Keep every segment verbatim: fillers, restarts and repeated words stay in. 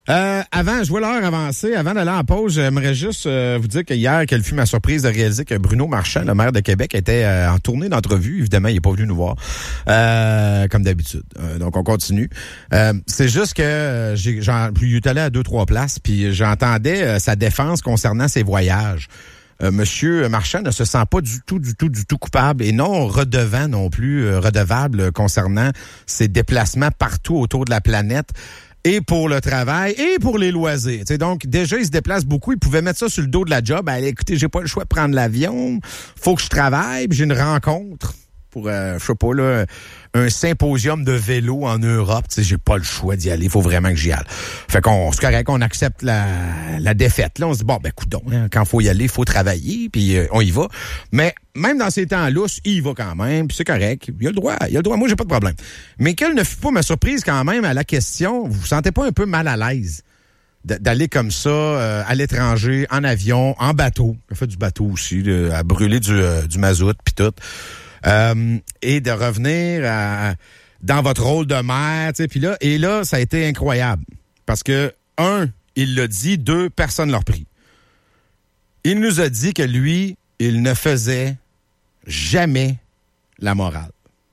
Euh, avant, je vois l'heure avancer. Avant d'aller en pause, j'aimerais juste euh, vous dire que hier, quelle fut ma surprise de réaliser que Bruno Marchand, le maire de Québec, était euh, en tournée d'entrevue. Évidemment, il n'est pas venu nous voir, euh, comme d'habitude. Euh, donc, on continue. Euh, c'est juste que euh, j'ai, j'en, il est allé à deux, trois places, puis j'entendais euh, sa défense concernant ses voyages. Euh, Monsieur Marchand ne se sent pas du tout, du tout, du tout coupable et non redevant non plus, euh, redevable concernant ses déplacements partout autour de la planète. Et pour le travail, et pour les loisirs. T'sais, donc, déjà, il se déplace beaucoup. Il pouvait mettre ça sur le dos de la job. Ben, écoutez, j'ai pas le choix de prendre l'avion. Faut que je travaille. Puis j'ai une rencontre pour, euh, je sais pas, là, un symposium de vélo en Europe. T'sais, j'ai pas le choix d'y aller. Il faut vraiment que j'y aille. Fait qu'on, c'est correct, on accepte la, la défaite. Là, on se dit, bon, ben, coudonc, hein, quand faut y aller, il faut travailler. Puis euh, on y va. Mais même dans ces temps lousses, il y va quand même. Puis c'est correct. Il a le droit. Il a le droit. Moi, j'ai pas de problème. Mais quelle ne fut pas ma surprise quand même à la question, vous vous sentez pas un peu mal à l'aise d'aller comme ça euh, à l'étranger, en avion, en bateau. Il a fait du bateau aussi, là, à brûler du, euh, du mazout puis tout. Euh, et de revenir à, dans votre rôle de maire, tu sais, puis là, et là, ça a été incroyable. Parce que, un, il l'a dit, deux, personne ne l'a repris. Il nous a dit que lui, il ne faisait jamais la morale.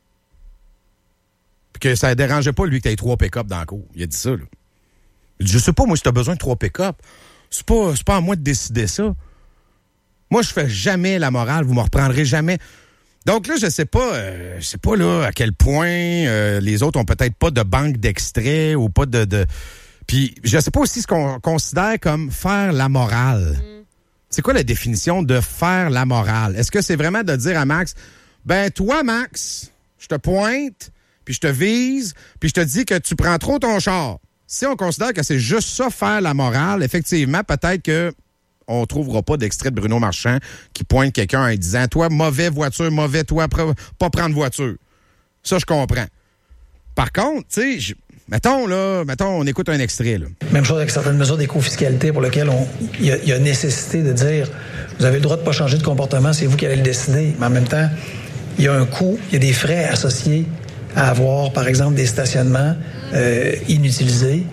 Puis que ça ne dérangeait pas, lui, que tu aies trois pick-up dans la cour. Il a dit ça, là. Il dit, je sais pas, moi, si tu as besoin de trois pick-up, c'est pas, c'est pas à moi de décider ça. Moi, je fais jamais la morale, vous me reprendrez jamais. Donc là, je sais pas, euh, je sais pas là à quel point euh, les autres ont peut-être pas de banque d'extraits ou pas de... de... Puis je sais pas aussi ce qu'on considère comme faire la morale. Mm. C'est quoi la définition de faire la morale? Est-ce que c'est vraiment de dire à Max, ben toi, Max, je te pointe, puis je te vise, puis je te dis que tu prends trop ton char. Si on considère que c'est juste ça, faire la morale, effectivement, peut-être que on trouvera pas d'extrait de Bruno Marchand qui pointe quelqu'un en disant « Toi, mauvais voiture, mauvais toi, pas prendre voiture. » Ça, je comprends. Par contre, tu sais, mettons, là, mettons, on écoute un extrait, là. Même chose avec certaines mesures d'éco-fiscalité pour lesquelles il y, y a nécessité de dire « Vous avez le droit de pas changer de comportement, c'est vous qui allez le décider. » Mais en même temps, il y a un coût, il y a des frais associés à avoir, par exemple, des stationnements euh, inutilisés.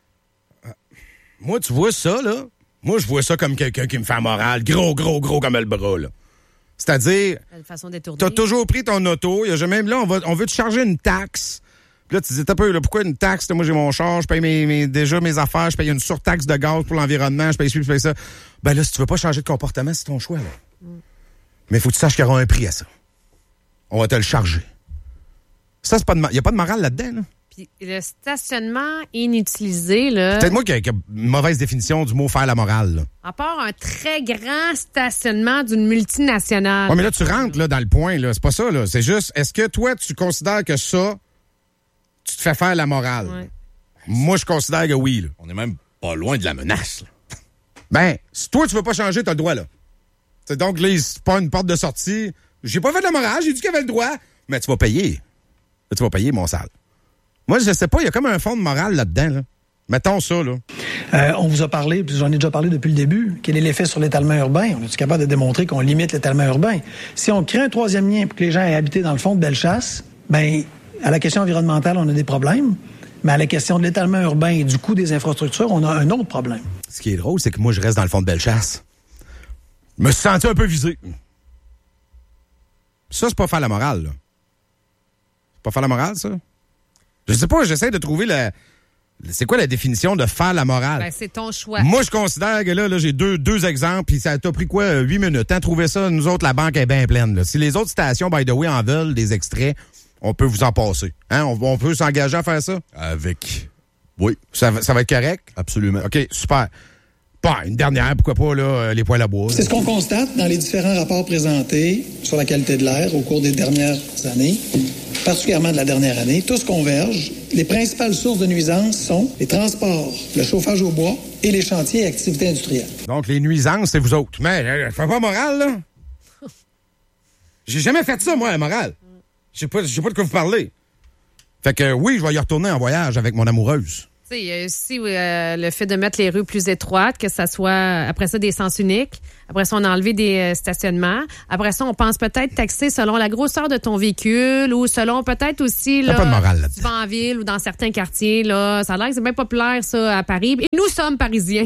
Moi, tu vois ça, là? Moi, je vois ça comme quelqu'un qui me fait la morale. Gros, gros, gros comme le bras, là. C'est-à-dire, t'as toujours pris ton auto. Y a jamais, là, on, va, on veut te charger une taxe. Puis là, tu dis, t'as peu, là, pourquoi une taxe? Là, moi, j'ai mon char, je paye mes, mes, déjà mes affaires, je paye une surtaxe de gaz pour l'environnement, je paye ci, je paye ça. Ben là, si tu veux pas changer de comportement, c'est ton choix, là. Mm. Mais il faut que tu saches qu'il y aura un prix à ça. On va te le charger. Ça, c'est pas de, y a pas de morale là-dedans, là. Puis le stationnement inutilisé, là... Peut-être moi qui ai une mauvaise définition du mot « faire la morale », là. À part un très grand stationnement d'une multinationale. Oui, mais là, tu rentres là, dans le point, là. C'est pas ça, là. C'est juste, est-ce que toi, tu considères que ça, tu te fais faire la morale? Ouais. Moi, je considère que oui, là. On est même pas loin de la menace, là. Ben, si toi, tu veux pas changer, t'as le droit, là. C'est donc, là, c'est pas une porte de sortie. J'ai pas fait de la morale, j'ai dit qu'il y avait le droit. Mais tu vas payer. Là, tu vas payer, mon sale. Moi, je sais pas, il y a comme un fond de morale là-dedans, là. Mettons ça, là. Euh, on vous a parlé, puis j'en ai déjà parlé depuis le début, quel est l'effet sur l'étalement urbain? On est capable de démontrer qu'on limite l'étalement urbain? Si on crée un troisième lien pour que les gens aient habité dans le fond de Bellechasse, bien, à la question environnementale, on a des problèmes, mais à la question de l'étalement urbain et du coût des infrastructures, on a un autre problème. Ce qui est drôle, c'est que moi, je reste dans le fond de Bellechasse. Je me suis senti un peu visé. Ça, c'est pas faire la morale, là. C'est pas faire la morale, ça? Je sais pas, j'essaie de trouver la... C'est quoi la définition de faire la morale? Ben, c'est ton choix. Moi, je considère que là, là j'ai deux, deux exemples, puis ça t'a pris quoi? Huit minutes. Hein, trouver ça, nous autres, la banque est bien pleine. Là. Si les autres stations, by the way, en veulent des extraits, on peut vous en passer. Hein? On, on peut s'engager à faire ça? Avec... Oui. Ça, ça va être correct? Absolument. OK, super. Bah, une dernière, pourquoi pas, là, les poêles à bois. C'est ce qu'on constate dans les différents rapports présentés sur la qualité de l'air au cours des dernières années, particulièrement de la dernière année. Tous convergent. Les principales sources de nuisances sont les transports, le chauffage au bois et les chantiers et activités industrielles. Donc, les nuisances, c'est vous autres. Mais je fais pas morale, là. J'ai jamais fait ça, moi, la morale. Je sais pas, je sais pas de quoi vous parlez. Fait que oui, je vais y retourner en voyage avec mon amoureuse. Tu sais, il y a aussi euh, le fait de mettre les rues plus étroites, que ça soit, après ça, des sens uniques. Après ça, on a enlevé des euh, stationnements. Après ça, on pense peut-être taxer selon la grosseur de ton véhicule ou selon peut-être aussi, là, pas de morale, là. tu vas en ville ou dans certains quartiers, là. Ça a l'air que c'est bien populaire, ça, à Paris. Et nous sommes Parisiens.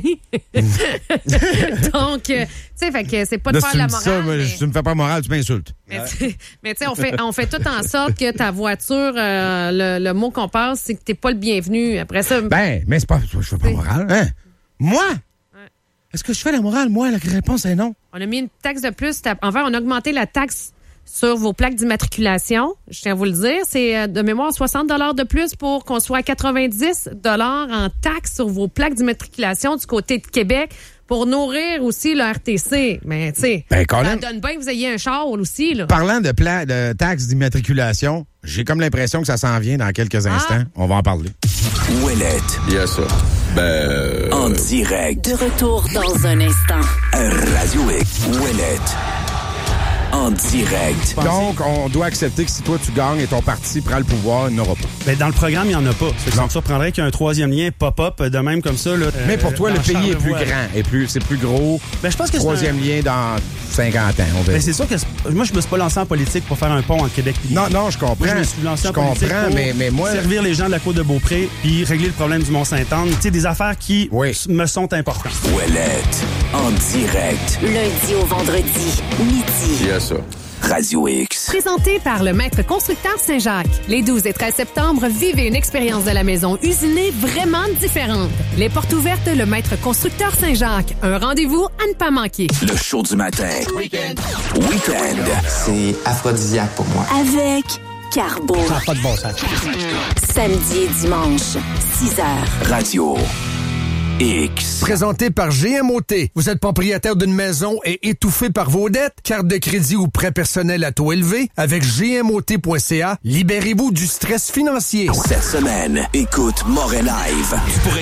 Donc, euh, tu sais, fait que c'est pas de Là, faire si tu la me dis morale. ça, moi, mais... tu me fais pas morale, tu m'insultes. Mais tu mais tu sais, on fait, on fait tout en sorte que ta voiture, euh, le, le mot qu'on passe, c'est que t'es pas le bienvenu. Après ça... Ben, mais c'est pas, je fais pas morale, hein? Moi? Ouais. Est-ce que je fais la morale? Moi, la réponse est non. On a mis une taxe de plus. Enfin, on a augmenté la taxe sur vos plaques d'immatriculation. Je tiens à vous le dire. C'est de mémoire soixante dollars de plus pour qu'on soit à quatre-vingt-dix dollars en taxe sur vos plaques d'immatriculation du côté de Québec pour nourrir aussi le R T C. Mais, tu sais, ben, ça donne bien que vous ayez un char aussi, là. Parlant de, pla- de taxes d'immatriculation, j'ai comme l'impression que ça s'en vient dans quelques instants. Ah. On va en parler. Ouellette. Yes, ça. Ben... En direct. De retour dans un instant. Radio X. Ouellette. En direct. Donc, on doit accepter que si toi, tu gagnes et ton parti prend le pouvoir, il n'aura pas. Ben, dans le programme, il n'y en a pas. Ça me surprendrait qu'il y ait un troisième lien pop-up de même comme ça. Là, mais pour toi, euh, le pays est plus grand et plus, c'est plus gros. Ben, je pense que troisième c'est un... lien dans cinquante ans. On ben, c'est sûr que c'est... moi, je me suis pas lancé en politique pour faire un pont entre Québec et... Non, non, je comprends. Moi, je me suis lancé je en politique comprends, pour mais, mais moi... servir les gens de la Côte-de-Beaupré puis régler le problème du Mont-Saint-Anne. Tu sais, des affaires qui oui. me sont importantes. Ouellette. En direct. Lundi au vendredi, midi. Yes, ça. Radio X. Présenté par le Maître Constructeur Saint-Jacques. Les douze et treize septembre, vivez une expérience de la maison usinée vraiment différente. Les portes ouvertes, le Maître Constructeur Saint-Jacques. Un rendez-vous à ne pas manquer. Le show du matin. Week-end. Week-end. C'est aphrodisiaque pour moi. Avec Carbo. Ça n'a pas de bon sens. Samedi et dimanche, six heures. Radio X. Présenté par G M O T. Vous êtes propriétaire d'une maison et étouffé par vos dettes? Carte de crédit ou prêt personnel à taux élevé? Avec G M O T point C A, libérez-vous du stress financier. Cette semaine, écoute Moret Live. Tu pourrais